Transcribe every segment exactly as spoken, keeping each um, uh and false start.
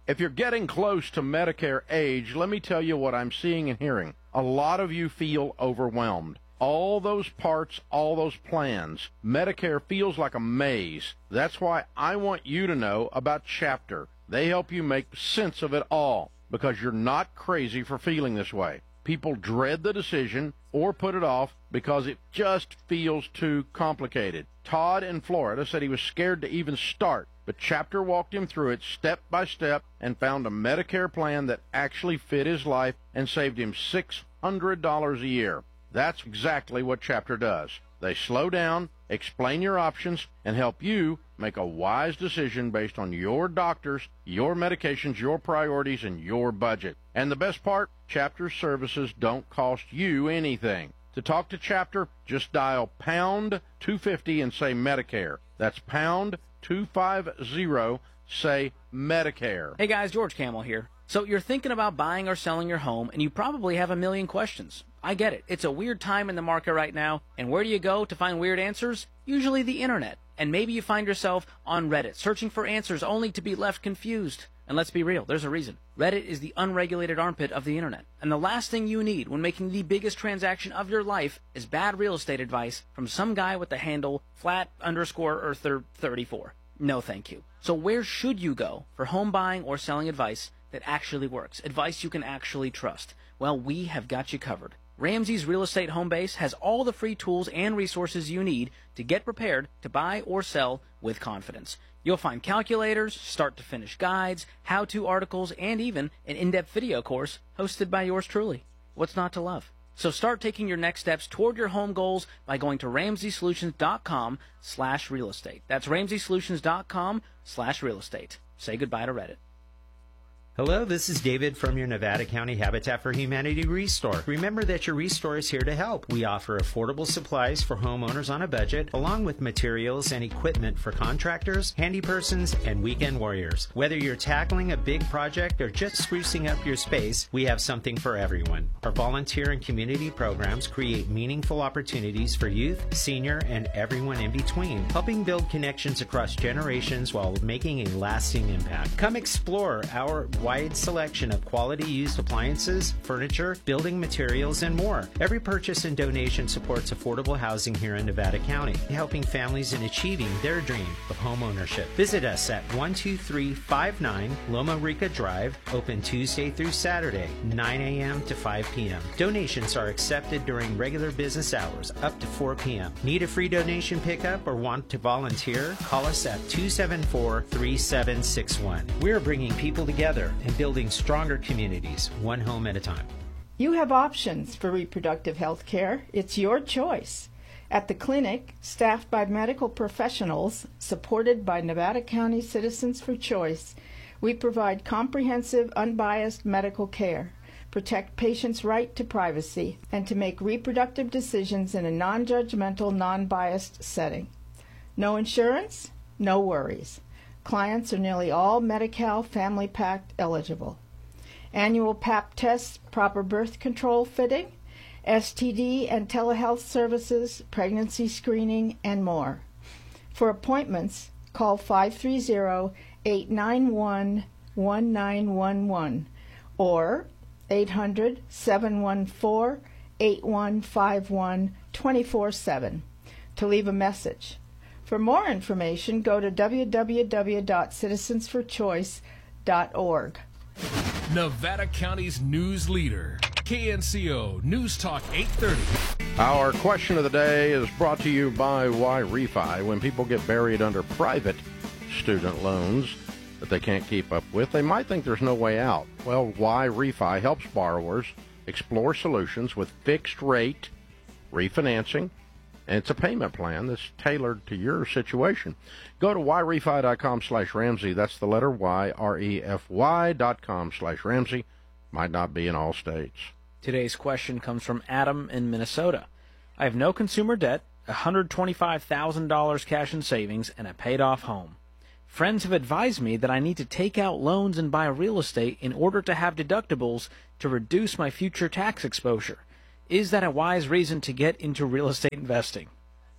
If you're getting close to Medicare age, let me tell you what I'm seeing and hearing. A lot of you feel overwhelmed. All those parts, all those plans, Medicare feels like a maze. That's why I want you to know about Chapter. They help you make sense of it all because you're not crazy for feeling this way. People dread the decision or put it off because it just feels too complicated. Todd in Florida said he was scared to even start, but Chapter walked him through it step by step and found a Medicare plan that actually fit his life and saved him six hundred dollars a year. That's exactly what Chapter does. They slow down, explain your options, and help you make a wise decision based on your doctors, your medications, your priorities, and your budget. And the best part, Chapter services don't cost you anything. To talk to Chapter, just dial pound two fifty and say Medicare. That's pound two fifty, say Medicare. Hey guys, George Camel here. So you're thinking about buying or selling your home, and you probably have a million questions. I get it. It's a weird time in the market right now, and where do you go to find weird answers? Usually the internet. And maybe you find yourself on Reddit, searching for answers only to be left confused. And let's be real, there's a reason. Reddit is the unregulated armpit of the internet. And the last thing you need when making the biggest transaction of your life is bad real estate advice from some guy with the handle flat underscore earther thirty-four. No thank you. So where should you go for home buying or selling advice that actually works? Advice you can actually trust? Well, we have got you covered. Ramsey's Real Estate Home Base has all the free tools and resources you need to get prepared to buy or sell with confidence. You'll find calculators, start-to-finish guides, how-to articles, and even an in-depth video course hosted by yours truly. What's not to love? So start taking your next steps toward your home goals by going to ramsey solutions dot com slash real estate. That's ramsey solutions dot com slash real estate. Say goodbye to Reddit. Hello, this is David from your Nevada County Habitat for Humanity Restore. Remember that your Restore is here to help. We offer affordable supplies for homeowners on a budget, along with materials and equipment for contractors, handy persons, and weekend warriors. Whether you're tackling a big project or just sprucing up your space, we have something for everyone. Our volunteer and community programs create meaningful opportunities for youth, senior, and everyone in between, helping build connections across generations while making a lasting impact. Come explore our wide selection of quality used appliances, furniture, building materials, and more. Every purchase and donation supports affordable housing here in Nevada County, helping families in achieving their dream of home ownership. Visit us at one two three five nine Loma Rica Drive, open Tuesday through Saturday, nine a.m. to five p.m. Donations are accepted during regular business hours, up to four p.m. Need a free donation pickup or want to volunteer? Call us at two seven four, three seven six one. We're bringing people together and building stronger communities, one home at a time. You have options for reproductive health care. It's your choice. At the clinic, staffed by medical professionals, supported by Nevada County Citizens for Choice, we provide comprehensive, unbiased medical care, protect patients' right to privacy, and to make reproductive decisions in a non-judgmental, non-biased setting. No insurance? No worries. Clients are nearly all Medi-Cal Family Pact eligible. Annual Pap tests, proper birth control fitting, S T D and telehealth services, pregnancy screening, and more. For appointments, call five three zero, eight nine one, one nine one one or eight hundred, seven one four, eight one five one, two four seven to leave a message. For more information, go to w w w dot citizens for choice dot org. Nevada County's news leader, K N C O News Talk eight thirty. Our question of the day is brought to you by Y Refi. When people get buried under private student loans that they can't keep up with, they might think there's no way out. Well, Y Refi helps borrowers explore solutions with fixed rate refinancing, and it's a payment plan that's tailored to your situation. Go to y refi dot com slash Ramsey. That's the letter Y, R E F Y dot com slash Ramsey. Might not be in all states. Today's question comes from Adam in Minnesota. I have no consumer debt, one hundred twenty-five thousand dollars cash in savings, and a paid-off home. Friends have advised me that I need to take out loans and buy real estate in order to have deductibles to reduce my future tax exposure. Is that a wise reason to get into real estate investing?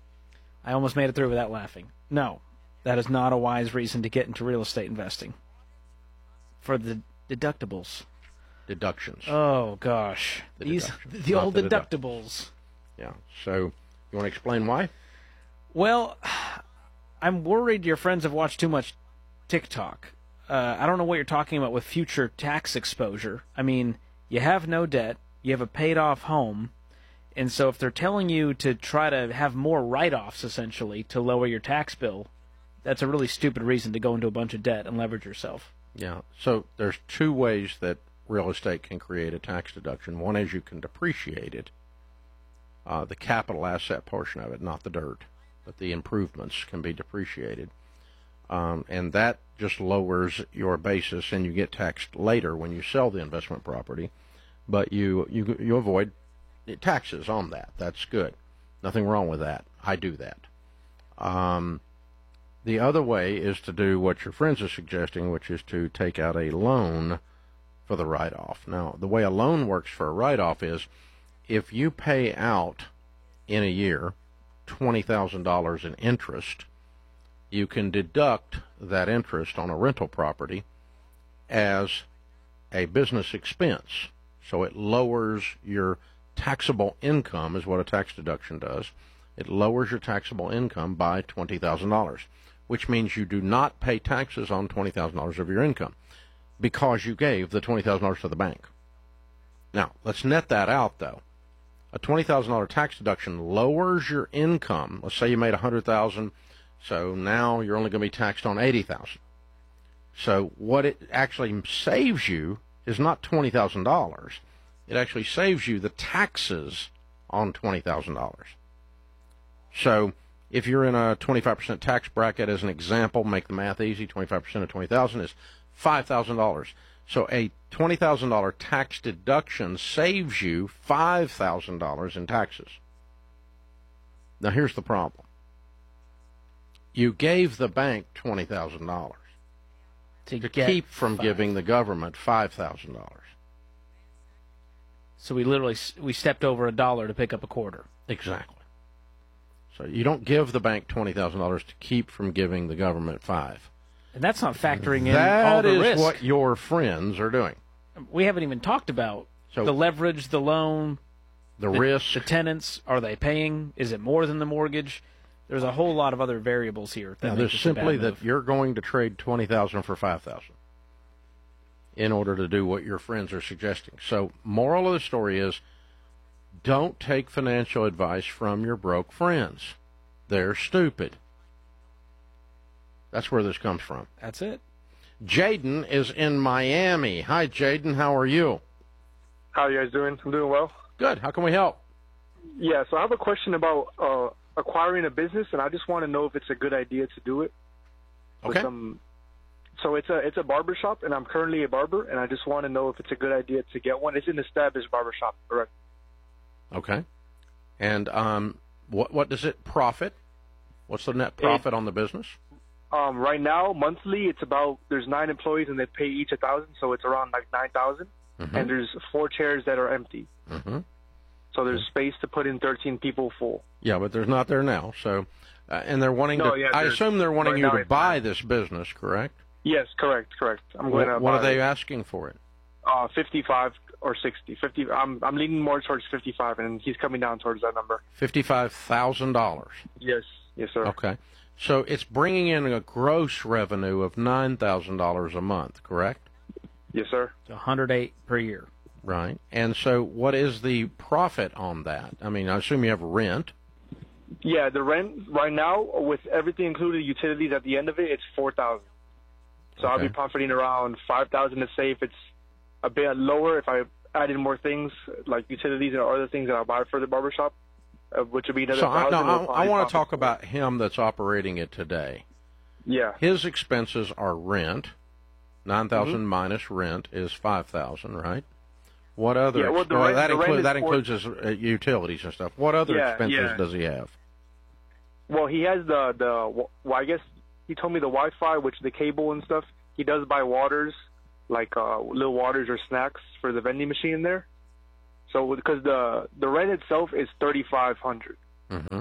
I almost made it through without laughing. No, that is not a wise reason to get into real estate investing. for the deductibles. Deductions. Oh, gosh. The These deductions, The not old the deductibles. Yeah. So you want to explain why? Well, I'm worried your friends have watched too much TikTok. Uh, I don't know what you're talking about with future tax exposure. I mean, you have no debt, you have a paid-off home, and so if they're telling you to try to have more write-offs, essentially, to lower your tax bill, that's a really stupid reason to go into a bunch of debt and leverage yourself. Yeah. So there's two ways that real estate can create a tax deduction. One is you can depreciate it, uh, the capital asset portion of it, not the dirt, but the improvements can be depreciated. Um, and that just lowers your basis, and you get taxed later when you sell the investment property. But you, you, you avoid taxes on that. That's good. Nothing wrong with that. I do that. Um, the other way is to do what your friends are suggesting, which is to take out a loan for the write-off. Now, the way a loan works for a write-off is if you pay out in a year twenty thousand dollars in interest, you can deduct that interest on a rental property as a business expense. So it lowers your taxable income, is what a tax deduction does. It lowers your taxable income by twenty thousand dollars, which means you do not pay taxes on twenty thousand dollars of your income, because you gave the twenty thousand dollars to the bank. Now, let's net that out, though. A twenty thousand dollars tax deduction lowers your income. Let's say you made one hundred thousand dollars, so now you're only going to be taxed on eighty thousand dollars. So what it actually saves you is not twenty thousand dollars. It actually saves you the taxes on twenty thousand dollars. So if you're in a twenty-five percent tax bracket, as an example, make the math easy, twenty-five percent of twenty thousand dollars is five thousand dollars. So a twenty thousand dollars tax deduction saves you five thousand dollars in taxes. Now here's the problem. You gave the bank twenty thousand dollars To, to get keep from five. giving the government five thousand dollars. So we literally we stepped over a dollar to pick up a quarter. Exactly. So you don't give the bank twenty thousand dollars to keep from giving the government five. And that's not factoring in That all the is risk. what your friends are doing. We haven't even talked about So the leverage, the loan, the, the risk. the tenants. Are they paying? Is it more than the mortgage? There's a whole lot of other variables here. That Now, make there's this a simply bad that move. you're going to trade twenty thousand dollars for five thousand dollars in order to do what your friends are suggesting. So, moral of the story is, don't take financial advice from your broke friends. They're stupid. That's where this comes from. That's it. Jaden is in Miami. Hi, Jaden. How are you? How are you guys doing? I'm doing well. Good. How can we help? Yeah, so I have a question about uh, acquiring a business, and I just want to know if it's a good idea to do it. Okay. Some, so it's a it's a barber shop, and I'm currently a barber, and I just want to know if it's a good idea to get one. It's an established barber shop, correct? Okay. And um, what what does it profit? What's the net profit on the business? Um, right now, monthly, it's about, there's nine employees, and they pay each a thousand, so it's around like nine thousand. Mm-hmm. And there's four chairs that are empty. Mm-hmm. So there's space to put in thirteen people full. Yeah, but there's not there now. So, uh, and they're wanting No, to. yeah, I there's- assume they're wanting right you now to it's buy not. this business, correct? Yes, correct, correct. I'm going to What, what are buy they it. asking for it? Uh, fifty-five or sixty. fifty. I'm I'm leaning more towards fifty-five, and he's coming down towards that number. Fifty-five thousand dollars. Yes, yes, sir. Okay, so it's bringing in a gross revenue of nine thousand dollars a month, correct? Yes, sir. It's one hundred eight per year. Right. And so, what is the profit on that? I mean, I assume you have rent. Yeah, the rent right now, with everything included, utilities at the end of it, it's four thousand. So I'll Okay. be profiting around five thousand to say if it's a bit lower if I added more things like utilities and other things that I'll buy for the barbershop, uh, which would be another So I, thousand. no, will I, I probably want profit to talk more. about him that's operating it today. Yeah. His expenses are rent. Nine thousand Mm-hmm. minus rent is five thousand, right? What other? Yeah, well, ex- the well, rent- that the rent includes is that four- includes his uh, utilities and stuff. What other Yeah, expenses yeah. does he have? Well, he has the the. Well, I guess he told me the Wi-Fi, which the cable and stuff. He does buy waters, like uh, little waters or snacks for the vending machine there. So because the the rent itself is thirty-five hundred, Mm-hmm.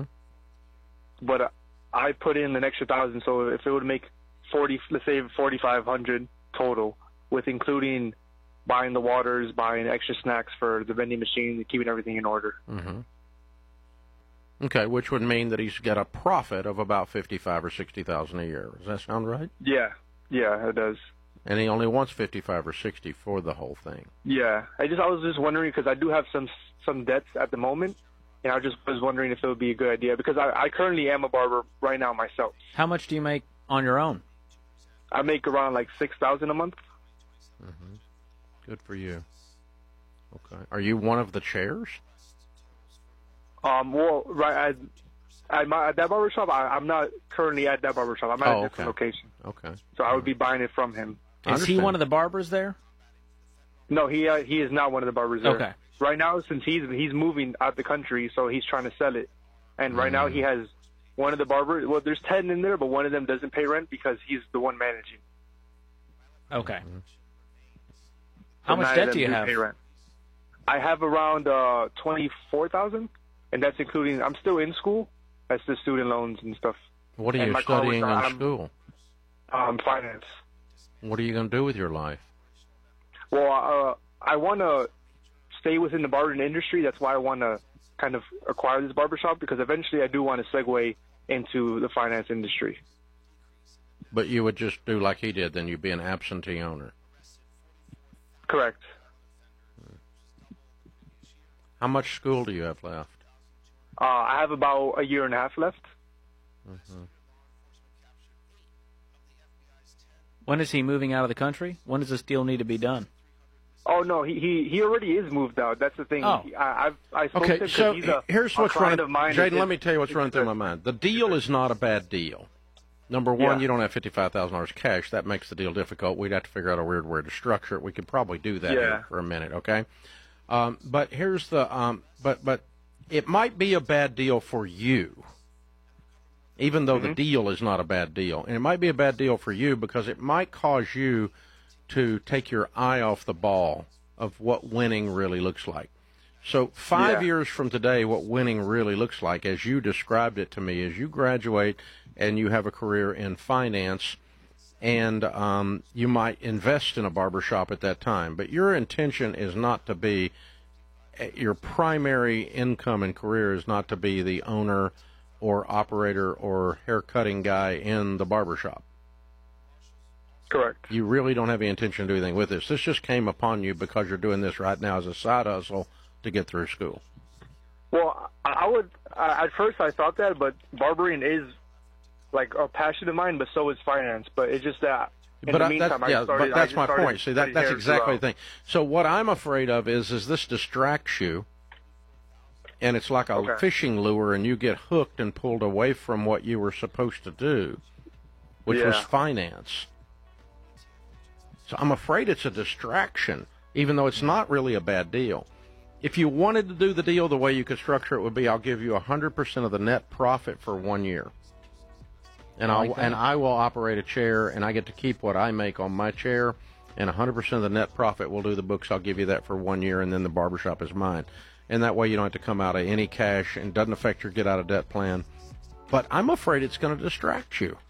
but uh, I put in an extra thousand, so if it would make forty, let's say forty-five hundred total, with including buying the waters, buying extra snacks for the vending machine, keeping everything in order. Mm-hmm. Okay, which would mean that he's got a profit of about fifty-five or sixty thousand a year. Does that sound right? Yeah, yeah, it does. And he only wants fifty-five or sixty for the whole thing. Yeah, I just I was just wondering because I do have some some debts at the moment, and I just was wondering if it would be a good idea because I, I currently am a barber right now myself. How much do you make on your own? I make around like six thousand a month. Mm-hmm. Good for you. Okay, are you one of the chairs? Um, well, right at, at, my, at that barbershop, I, I'm not currently at that barbershop. I'm at oh, a different okay. location. Okay. So I would be buying it from him. Is he one of the barbers there? No, he uh, he is not one of the barbers there. Okay. Right now, since he's he's moving out the country, so he's trying to sell it. And right mm. now he has one of the barbers. Well, there's ten in there, but one of them doesn't pay rent because he's the one managing. Okay. Mm-hmm. How so much debt do you do have? Pay rent. I have around uh, twenty-four thousand. And that's including, I'm still in school. That's the student loans and stuff. What are and you studying in I'm, school? Um, finance. What are you going to do with your life? Well, uh, I want to stay within the barbering industry. That's why I want to kind of acquire this barbershop because eventually I do want to segue into the finance industry. But you would just do like he did, then you'd be an absentee owner. Correct. How much school do you have left? Uh, I have about a year and a half left. Mm-hmm. When is he moving out of the country? When does this deal need to be done? Oh no, he he, he already is moved out. That's the thing. Oh. He, I I've, I spoke okay, to him so he's a, here's a what's running. of mine. Jaden, It's- let me tell you what's running through my mind. The deal is not a bad deal. Number one, Yeah. you don't have fifty-five thousand dollars cash. That makes the deal difficult. We'd have to figure out a weird way to structure it. We could probably do that Yeah. here for a minute, okay? Um, but here's the um, but but it might be a bad deal for you, even though Mm-hmm. the deal is not a bad deal. And it might be a bad deal for you because it might cause you to take your eye off the ball of what winning really looks like. So five Yeah. years from today, what winning really looks like, as you described it to me, is you graduate and you have a career in finance, and um, you might invest in a barbershop at that time. But your intention is not to be, your primary income and career is not to be the owner or operator or haircutting guy in the barbershop. Correct. You really don't have any intention to do anything with this. This just came upon you because you're doing this right now as a side hustle to get through school. Well, I I would. I, at first, I thought that, but barbering is like a passion of mine, but so is finance. But it's just that. In But the I, meantime, that's, yeah, I started, but that's I just my started point. See, that, cutting that's hair exactly the throughout. thing. So what I'm afraid of is, is this distracts you, and it's like a Okay. fishing lure, and you get hooked and pulled away from what you were supposed to do, which was Yeah. finance. So I'm afraid it's a distraction, even though it's not really a bad deal. If you wanted to do the deal, the way you could structure it would be, I'll give you one hundred percent of the net profit for one year. And I'll, like that. and I will operate a chair, and I get to keep what I make on my chair, and one hundred percent of the net profit will do the books. I'll give you that for one year, and then the barbershop is mine. And that way you don't have to come out of any cash, and doesn't affect your get-out-of-debt plan. But I'm afraid it's going to distract you.